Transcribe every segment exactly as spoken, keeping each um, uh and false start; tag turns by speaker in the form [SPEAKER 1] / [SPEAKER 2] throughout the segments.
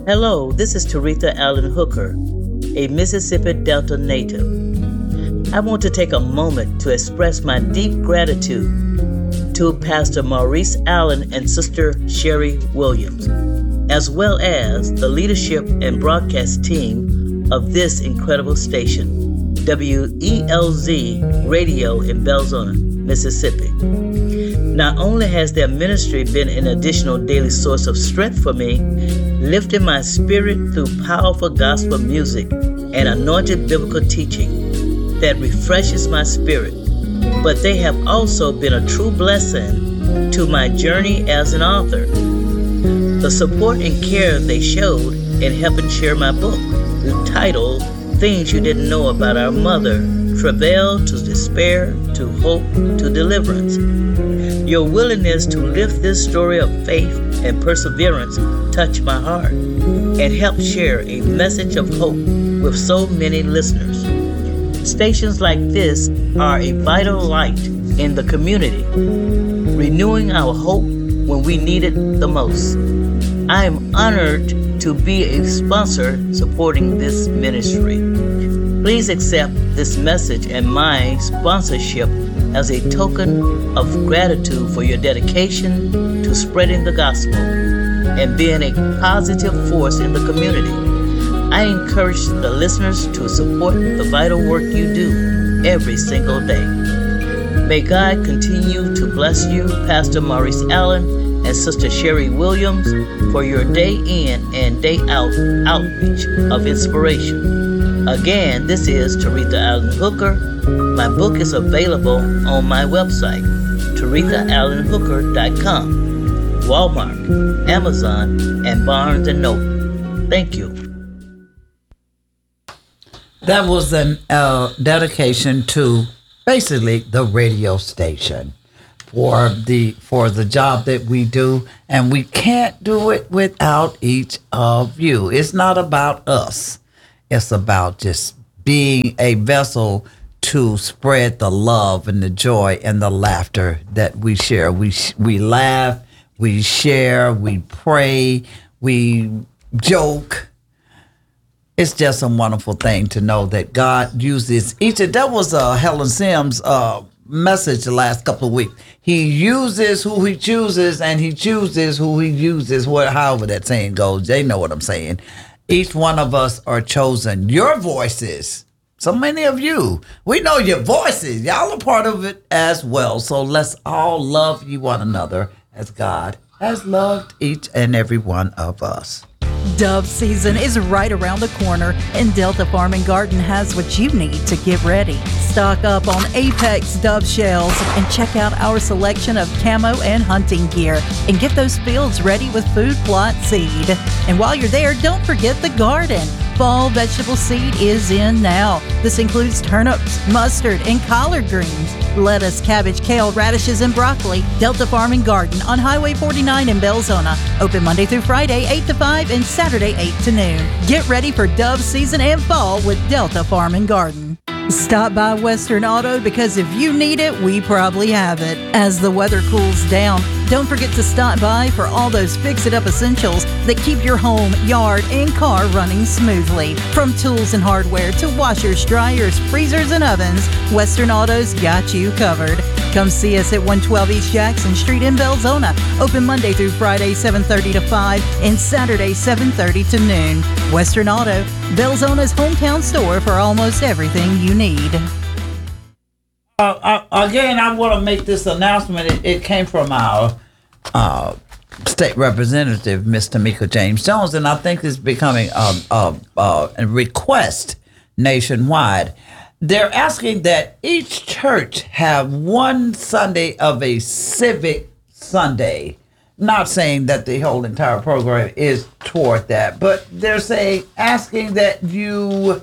[SPEAKER 1] Hello, this is Teresa Allen Hooker, a Mississippi Delta native. I want to take a moment to express my deep gratitude to Pastor Maurice Allen and Sister Sherry Williams, as well as the leadership and broadcast team of this incredible station, W E L Z Radio in Belzona, Mississippi. Not only has their ministry been an additional daily source of strength for me, lifting my spirit through powerful gospel music and anointed biblical teaching that refreshes my spirit, but they have also been a true blessing to my journey as an author. The support and care they showed in helping share my book, titled Things You Didn't Know About Our Mother, Travail to Despair, to Hope, to Deliverance. Your willingness to lift this story of faith and perseverance touched my heart and helped share a message of hope with so many listeners. Stations like this are a vital light in the community, renewing our hope when we need it the most. I am honored to be a sponsor supporting this ministry. Please accept this message and my sponsorship as a token of gratitude for your dedication to spreading the gospel and being a positive force in the community. I encourage the listeners to support the vital work you do every single day. May God continue to bless you, Pastor Maurice Allen and Sister Sherry Williams, for your day in and day out outreach of inspiration. Again, this is Teresa Allen Hooker. My book is available on my website, teresa allen hooker dot com, Walmart, Amazon, and Barnes and Noble. Thank you.
[SPEAKER 2] That was a uh, dedication to basically the radio station for the for the job that we do, and we can't do it without each of you. It's not about us. It's about just being a vessel to spread the love and the joy and the laughter that we share. We we laugh, we share, we pray, we joke. It's just a wonderful thing to know that God uses each. That was uh, Helen Sims' uh, message the last couple of weeks. He uses who he chooses, and he chooses who he uses. What, however that saying goes, they know what I'm saying. Each one of us are chosen. Your voices. So many of you, we know your voices. Y'all are part of it as well. So let's all love you one another as God has loved each and every one of us.
[SPEAKER 3] Dove season is right around the corner, and Delta Farm and Garden has what you need to get ready. Stock up on Apex Dove shells and check out our selection of camo and hunting gear, and get those fields ready with food plot seed. And while you're there, don't forget the garden. Fall vegetable seed is in now. This includes turnips, mustard, and collard greens, lettuce, cabbage, kale, radishes, and broccoli. Delta Farm and Garden on Highway forty-nine in Belzona. Open Monday through Friday, eight to five, and Saturday, eight to noon. Get ready for dove season and fall with Delta Farm and Garden. Stop by Western Auto, because if you need it, we probably have it. As the weather cools down, don't forget to stop by for all those fix-it-up essentials that keep your home, yard, and car running smoothly. From tools and hardware to washers, dryers, freezers, and ovens, Western Auto's got you covered. Come see us at one twelve East Jackson Street in Belzona. Open Monday through Friday, seven thirty to five, and Saturday, seven thirty to noon. Western Auto, Belzona's hometown store for almost everything you need.
[SPEAKER 2] Uh, uh, again, I want to make this announcement. It, it came from our uh, state representative, Miss Tamika James Jones, and I think it's becoming a, a, a, a request nationwide. They're asking that each church have one Sunday of a civic Sunday. Not saying that the whole entire program is toward that, but they're saying, asking that you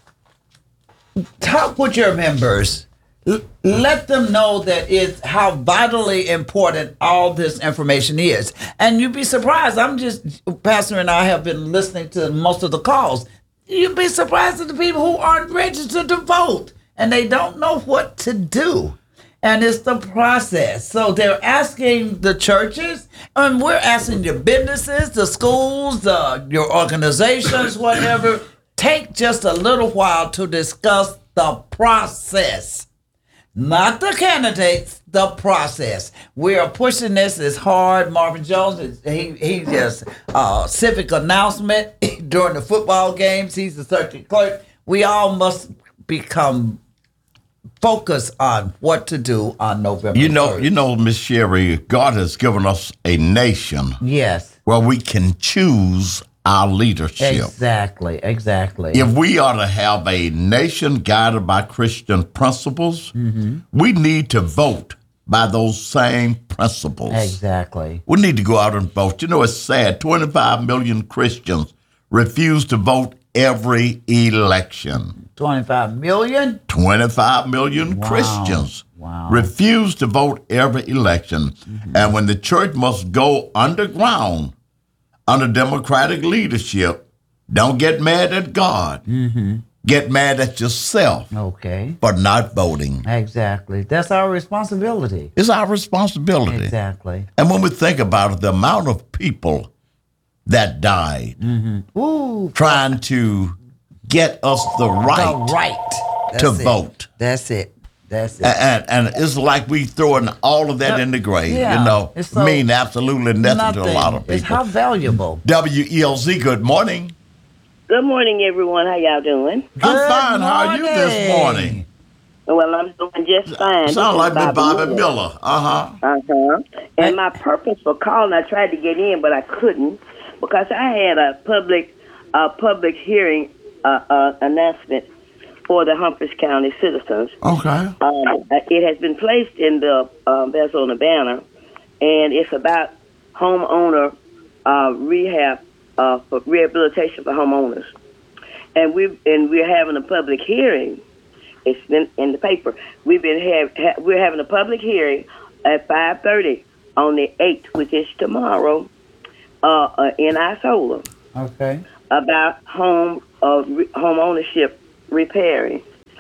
[SPEAKER 2] talk with your members. L- let them know that it's how vitally important all this information is. And you'd be surprised. I'm just, Pastor and I have been listening to most of the calls. You'd be surprised at the people who aren't registered to vote and they don't know what to do. and it's the process. So they're asking the churches, and we're asking the businesses, the schools, the, your organizations, whatever, take just a little while to discuss the process. Not the candidates, the process. We are pushing this as hard. Marvin Jones, he he just uh, civic announcement during the football games. He's the circuit clerk. We all must become focused on what to do on November
[SPEAKER 4] You know,
[SPEAKER 2] third.
[SPEAKER 4] you know, Miss Sherry, God has given us a nation
[SPEAKER 2] Yes,
[SPEAKER 4] where we can choose our leadership.
[SPEAKER 2] exactly, exactly.
[SPEAKER 4] If we are to have a nation guided by Christian principles,
[SPEAKER 2] Mm-hmm.
[SPEAKER 4] we need to vote by those same principles.
[SPEAKER 2] Exactly.
[SPEAKER 4] We need to go out and vote. You know, it's sad. twenty-five million Christians refuse to vote every election.
[SPEAKER 2] twenty-five million?
[SPEAKER 4] twenty-five million
[SPEAKER 2] Wow.
[SPEAKER 4] Christians
[SPEAKER 2] Wow.
[SPEAKER 4] refuse to vote every election.
[SPEAKER 2] Mm-hmm.
[SPEAKER 4] And when the church must go underground under democratic leadership, don't get mad at God.
[SPEAKER 2] Mm-hmm.
[SPEAKER 4] Get mad at yourself
[SPEAKER 2] Okay.
[SPEAKER 4] for not voting.
[SPEAKER 2] Exactly. That's our responsibility.
[SPEAKER 4] It's our responsibility.
[SPEAKER 2] Exactly.
[SPEAKER 4] And when we think about it, the amount of people that died
[SPEAKER 2] Ooh,
[SPEAKER 4] trying to get us the right,
[SPEAKER 2] the right.
[SPEAKER 4] to
[SPEAKER 2] That's it.
[SPEAKER 4] vote.
[SPEAKER 2] That's it. That's it.
[SPEAKER 4] And, and it's like we throwing all of that in the grave.
[SPEAKER 2] Yeah.
[SPEAKER 4] You know,
[SPEAKER 2] It's so-
[SPEAKER 4] mean absolutely nothing, to a lot of
[SPEAKER 2] It's
[SPEAKER 4] people.
[SPEAKER 2] how valuable.
[SPEAKER 4] W E L Z, good morning.
[SPEAKER 5] Good morning, everyone. How y'all doing?
[SPEAKER 4] I'm
[SPEAKER 2] Good
[SPEAKER 4] fine. How are you this morning?
[SPEAKER 5] Well, I'm doing just fine.
[SPEAKER 4] Sound like Miss Bobby
[SPEAKER 5] Miller.
[SPEAKER 4] Miller. Uh-huh.
[SPEAKER 5] Uh-huh. And my purpose for calling, I tried to get in, but I couldn't because I had a public uh, public hearing uh, uh, announcement for the Humphreys County citizens.
[SPEAKER 4] Okay.
[SPEAKER 5] Um, it has been placed in the uh, that's on the banner, and it's about homeowner uh, rehab uh, for rehabilitation for homeowners. And we and we're having a public hearing. It's been in the paper. We've been have ha- we're having a public hearing at five thirty on the eighth, which is tomorrow, uh, uh, in Isola
[SPEAKER 2] Okay.
[SPEAKER 5] about home uh, re- home ownership repairing,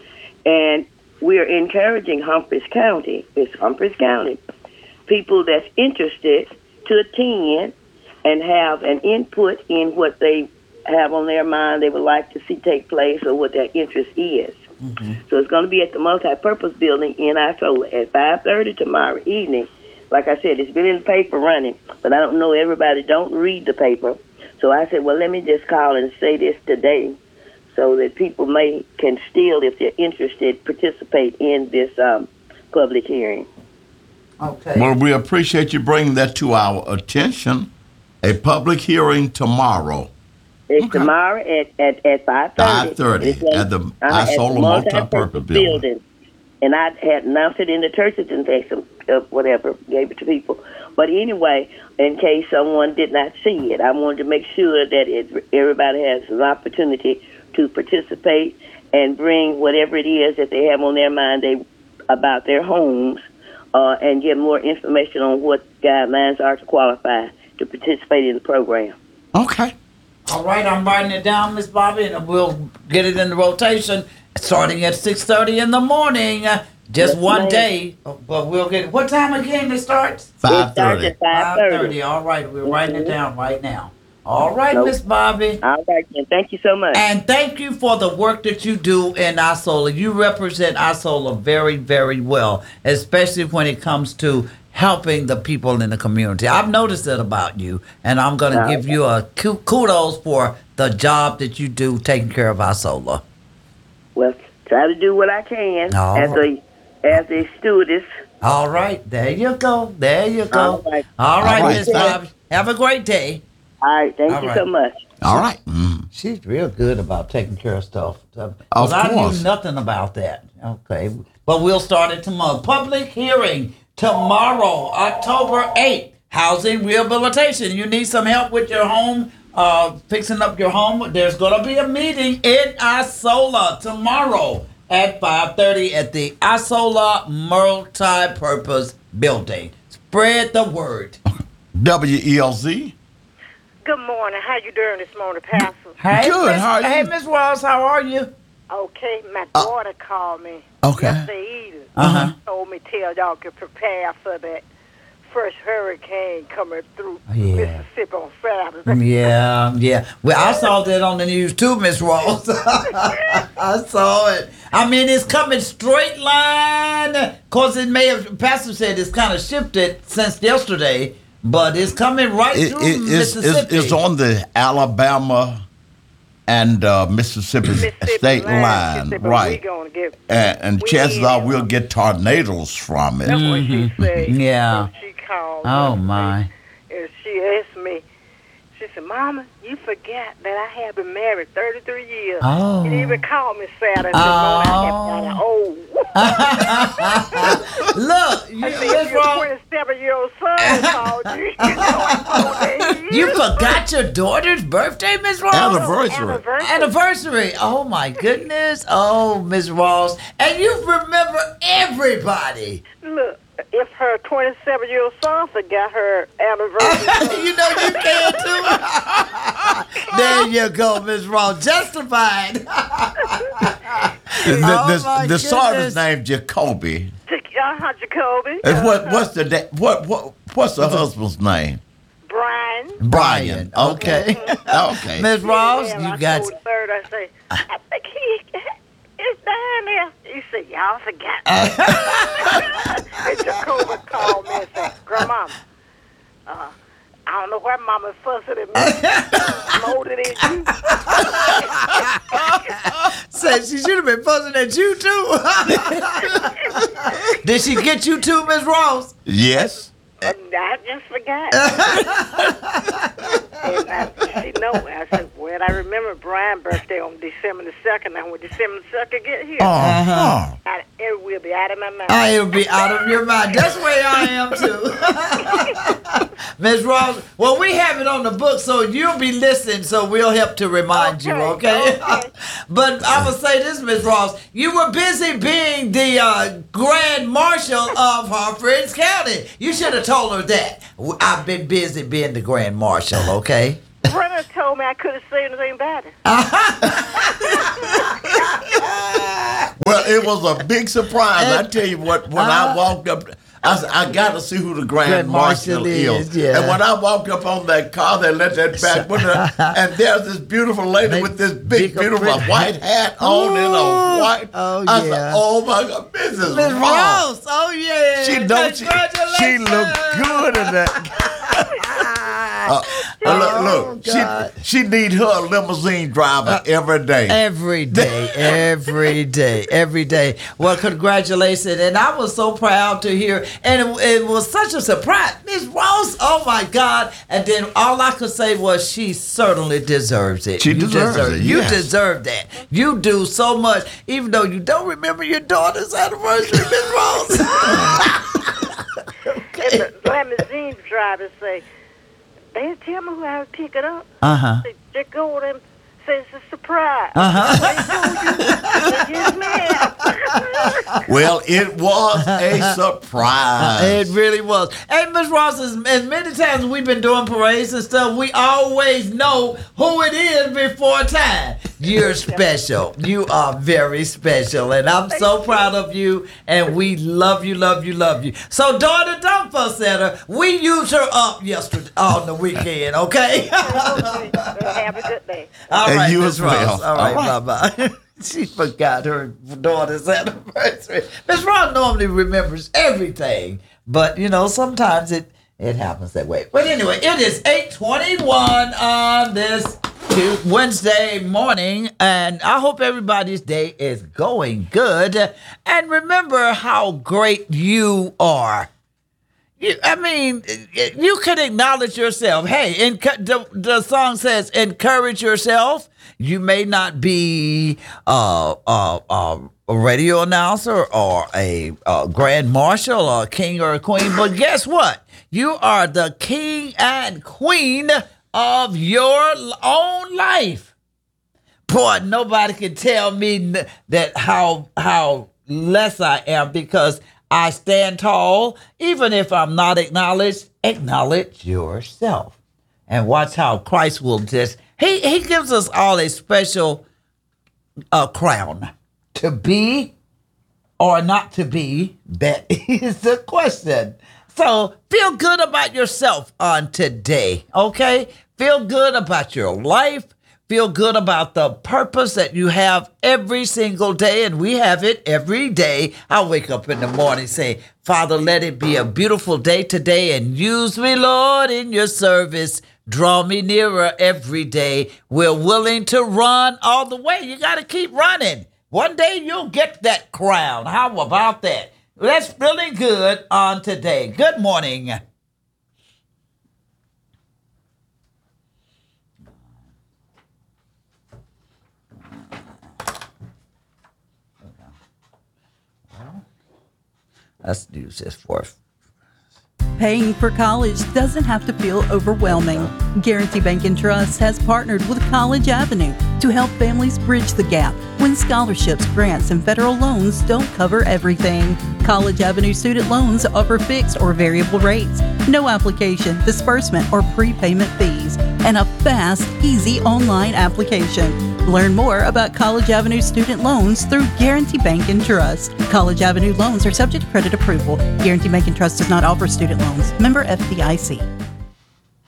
[SPEAKER 5] and we're encouraging Humphreys County. It's Humphreys County people that's interested to attend and have an input in what they have on their mind they would like to see take place or what their interest is. Mm-hmm. So it's going to be at the Multipurpose Building in Isola at five thirty tomorrow evening. Like I said, it's been in the paper running, but I don't know everybody don't read the paper. So I said, well, let me just call and say this today so that people may can still, if they're interested, participate in this um, public hearing.
[SPEAKER 2] Okay.
[SPEAKER 4] Well, we appreciate you bringing that to our attention. A public hearing tomorrow.
[SPEAKER 5] It's
[SPEAKER 4] Okay.
[SPEAKER 5] tomorrow at, at, at five thirty.
[SPEAKER 4] five thirty at the Isola Multipurpose Building.
[SPEAKER 5] And I had announced it in the churches and they some uh, whatever, gave it to people. But anyway, in case someone did not see it, I wanted to make sure that it, everybody has an opportunity to participate and bring whatever it is that they have on their mind they, about their homes uh, and get more information on what guidelines are to qualify to participate in the program.
[SPEAKER 4] Okay.
[SPEAKER 2] All right, I'm writing it down, Miss Bobby, and we'll get it in the rotation starting at six thirty in the morning. Uh, Just
[SPEAKER 5] Yes,
[SPEAKER 2] one
[SPEAKER 5] ma'am.
[SPEAKER 2] day, uh, but we'll get it. What time again it starts?
[SPEAKER 4] five
[SPEAKER 5] It starts
[SPEAKER 4] thirty.
[SPEAKER 5] at five thirty.
[SPEAKER 2] All right, we're writing it down right now. All right,
[SPEAKER 5] Nope.
[SPEAKER 2] Miss Bobby.
[SPEAKER 5] All right, then. Thank you so much.
[SPEAKER 2] And thank you for the work that you do in Isola. You represent Isola very, very well, especially when it comes to helping the people in the community. I've noticed that about you, and I'm going to
[SPEAKER 5] Oh,
[SPEAKER 2] give you a ku- kudos for the job that you do taking care of Isola.
[SPEAKER 5] Well, try to do what I can
[SPEAKER 2] All
[SPEAKER 5] as
[SPEAKER 2] right.
[SPEAKER 5] a as a stewardess.
[SPEAKER 2] All right, there you go. There you go.
[SPEAKER 5] All right.
[SPEAKER 2] All right,
[SPEAKER 4] All right,
[SPEAKER 2] Miss
[SPEAKER 4] thank-
[SPEAKER 2] Bobby. Have a great day.
[SPEAKER 5] All right, thank
[SPEAKER 2] All
[SPEAKER 5] you
[SPEAKER 2] right.
[SPEAKER 5] so much.
[SPEAKER 4] All right. Mm.
[SPEAKER 2] She's real good about taking care of stuff.
[SPEAKER 4] Of
[SPEAKER 2] Because I
[SPEAKER 4] course.
[SPEAKER 2] knew nothing about that. Okay. But we'll start it tomorrow. Public hearing tomorrow, October eighth. Housing rehabilitation. You need some help with your home, uh, fixing up your home. There's going to be a meeting in Isola tomorrow at five thirty at the Isola Multipurpose Building. Spread the word.
[SPEAKER 4] W E L Z.
[SPEAKER 6] Good morning. How you doing this morning, Pastor?
[SPEAKER 2] Hey,
[SPEAKER 4] Good.
[SPEAKER 2] Miss-
[SPEAKER 4] How are you?
[SPEAKER 2] Hey, Miss Ross, how are you?
[SPEAKER 6] Okay, my daughter called me
[SPEAKER 4] Okay.
[SPEAKER 6] yesterday evening.
[SPEAKER 2] Uh-huh.
[SPEAKER 6] Told me tell y'all to prepare for that first hurricane coming through
[SPEAKER 2] Yeah.
[SPEAKER 6] Mississippi on Saturday.
[SPEAKER 2] Yeah, yeah. Well, I saw that on the news too, Miss Ross. I saw it. I mean, it's coming straight line. Of course, it may have, Pastor said it's kind of shifted since yesterday, but it's coming right
[SPEAKER 4] It,
[SPEAKER 2] through
[SPEAKER 4] it, it's,
[SPEAKER 2] Mississippi.
[SPEAKER 4] it's, it's on the Alabama and uh, Mississippi,
[SPEAKER 6] Mississippi
[SPEAKER 4] state
[SPEAKER 6] line,
[SPEAKER 4] line,
[SPEAKER 6] Mississippi,
[SPEAKER 4] right?
[SPEAKER 6] We gonna get.
[SPEAKER 4] And, and
[SPEAKER 6] we
[SPEAKER 4] chances
[SPEAKER 6] in
[SPEAKER 4] are
[SPEAKER 6] it.
[SPEAKER 4] we'll get tornadoes from it.
[SPEAKER 6] That's what she said.
[SPEAKER 2] Yeah.
[SPEAKER 6] So she called.
[SPEAKER 2] Oh,
[SPEAKER 6] me,
[SPEAKER 2] my.
[SPEAKER 6] And she asked me. She said, "Mama, you forgot that I have been married thirty-three years.
[SPEAKER 2] Oh.
[SPEAKER 6] You didn't even call me Saturday
[SPEAKER 2] Oh.
[SPEAKER 6] morning. I have got old."
[SPEAKER 2] Look, you,
[SPEAKER 6] I said,
[SPEAKER 2] Miss
[SPEAKER 6] "If your
[SPEAKER 2] Ross,
[SPEAKER 6] twenty-seven-year-old son called you, you know I told him."
[SPEAKER 2] you forgot your daughter's birthday, Miss Ross?
[SPEAKER 4] Anniversary.
[SPEAKER 6] Anniversary.
[SPEAKER 2] Anniversary. Oh my goodness. Oh, Miss Ross. And you remember everybody.
[SPEAKER 6] Look, if her twenty-seven-year-old son forgot her anniversary,
[SPEAKER 2] You know you can too. There you go, Miss Ross. Justified.
[SPEAKER 4] The,
[SPEAKER 2] Oh,
[SPEAKER 4] the,
[SPEAKER 2] my
[SPEAKER 4] the son
[SPEAKER 2] goodness.
[SPEAKER 4] is named Jacoby.
[SPEAKER 6] uh-huh, Jacoby,
[SPEAKER 4] And what what's the da- what what what's the husband's name?
[SPEAKER 6] Brian.
[SPEAKER 2] Brian. Okay.
[SPEAKER 4] Okay.
[SPEAKER 2] Miss Ross,
[SPEAKER 6] Yeah,
[SPEAKER 2] you
[SPEAKER 6] I
[SPEAKER 2] got.
[SPEAKER 6] told the third, I say, I think he is down there. He said, y'all forgot. And Jacoby called me and said, Grandma, uh, I don't know why Mama fussing at me. I'm older than you.
[SPEAKER 2] Said she should have been fussing at you too. Did she get you too, Miss Ross?
[SPEAKER 4] Yes.
[SPEAKER 6] And I just forgot. And I, she know. I said, well, I remember Brian's birthday on December the second. And when December the second get here,
[SPEAKER 4] Uh-huh.
[SPEAKER 6] I, it will be out of my mouth.
[SPEAKER 2] I will be out of your mind. That's where I am too. Miss Ross, well, we have it on the book, so you'll be listening, so we'll help to remind you, okay?
[SPEAKER 6] Okay, okay.
[SPEAKER 2] But I'm going to say this, Miss Ross. You were busy being the uh, Grand Marshal of Harford County. You should have told her that. I've been busy being the Grand Marshal, okay?
[SPEAKER 6] Brenner told me I couldn't say anything about it.
[SPEAKER 4] Well, it was a big surprise. I tell you what, when I walked up, I said, I got to see who the Grand,
[SPEAKER 2] Grand
[SPEAKER 4] Marshal,
[SPEAKER 2] Marshal
[SPEAKER 4] is.
[SPEAKER 2] is, yeah.
[SPEAKER 4] And when I walked up on that car, they let that back window, and there's this beautiful lady with this big,
[SPEAKER 2] Big
[SPEAKER 4] beautiful
[SPEAKER 2] print.
[SPEAKER 4] white hat on and a white.
[SPEAKER 2] Oh,
[SPEAKER 4] I
[SPEAKER 2] yeah.
[SPEAKER 4] said, oh my God, Missus
[SPEAKER 2] Miss
[SPEAKER 4] Ross.
[SPEAKER 2] Ross, oh yeah.
[SPEAKER 4] She knows she, she looked good in that. Uh, uh, look, look
[SPEAKER 2] God.
[SPEAKER 4] she she need her a limousine driver every day.
[SPEAKER 2] Every day, every day, every day. Well, congratulations. And I was so proud to hear. And it, it was such a surprise. Miss Ross, oh my God. And then all I could say was she certainly deserves it.
[SPEAKER 4] She
[SPEAKER 2] You
[SPEAKER 4] deserves
[SPEAKER 2] deserve
[SPEAKER 4] it,
[SPEAKER 2] You
[SPEAKER 4] yes.
[SPEAKER 2] deserve that. You do so much, even though you don't remember your daughter's anniversary, Miss Ross.
[SPEAKER 6] And the limousine driver say, they didn't tell me who I would pick it up.
[SPEAKER 2] Uh-huh.
[SPEAKER 6] They just go and say it's a surprise.
[SPEAKER 2] Uh-huh.
[SPEAKER 6] They yes, ma'am.
[SPEAKER 4] Well, it was a surprise.
[SPEAKER 2] It really was. Hey, Miss Ross, as, as many times as we've been doing parades and stuff, we always know who it is before time. You're special. You are very special. And I'm so proud of you. And we love you, love you, love you. So, daughter, don't fuss at her. We used her up yesterday on the weekend, okay?
[SPEAKER 6] Have a good day.
[SPEAKER 2] All
[SPEAKER 4] And
[SPEAKER 2] right,
[SPEAKER 4] you
[SPEAKER 2] Miss
[SPEAKER 4] as well.
[SPEAKER 2] Ross. All right,
[SPEAKER 4] All
[SPEAKER 2] bye-bye. She forgot her daughter's anniversary. Miss Ross normally remembers everything, but you know sometimes it it happens that way. But anyway, it is eight twenty-one on this Wednesday morning, and I hope everybody's day is going good. And remember how great you are. You, I mean, you can acknowledge yourself. Hey, enc- the, the song says, encourage yourself. You may not be uh, uh, uh, a radio announcer or a uh, grand marshal or a king or a queen, but guess what? You are the king and queen of your own life. Boy, nobody can tell me n- that how how less I am because I stand tall. Even if I'm not acknowledged, acknowledge yourself. And watch how Christ will just, he, he gives us all a special uh, crown to be or not to be? That is the question. So feel good about yourself on today, okay? Feel good about your life. Feel good about the purpose that you have every single day, and we have it every day. I wake up in the morning and say, Father, let it be a beautiful day today, and use me, Lord, in your service. Draw me nearer every day. We're willing to run all the way. You got to keep running. One day you'll get that crown. How about that? That's feeling good on today. Good morning. Let's use this for.
[SPEAKER 3] Paying for college doesn't have to feel overwhelming. Guarantee Bank and Trust has partnered with College Avenue to help families bridge the gap when scholarships, grants, and federal loans don't cover everything. College Avenue student loans offer fixed or variable rates, no application, disbursement, or prepayment fees, and a fast, easy online application. Learn more about College Avenue student loans through Guarantee Bank and Trust. College Avenue loans are subject to credit approval. Guarantee Bank and Trust does not offer student loans. Member F D I C.